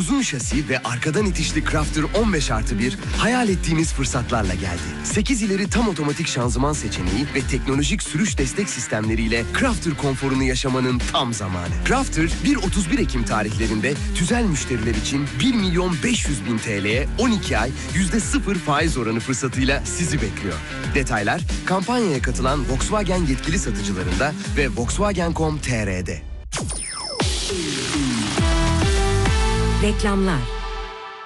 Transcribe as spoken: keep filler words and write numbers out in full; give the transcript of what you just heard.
Uzun şasi ve arkadan itişli Crafter on beş artı bir hayal ettiğiniz fırsatlarla geldi. sekiz ileri tam otomatik şanzıman seçeneği ve teknolojik sürüş destek sistemleriyle Crafter konforunu yaşamanın tam zamanı. Crafter bir otuz bir Ekim tarihlerinde tüzel müşteriler için bir milyon beş yüz bin T L'ye on iki ay yüzde sıfır faiz oranı fırsatıyla sizi bekliyor. Detaylar kampanyaya katılan Volkswagen yetkili satıcılarında ve Volkswagen nokta com nokta T R'de. Reklamlar.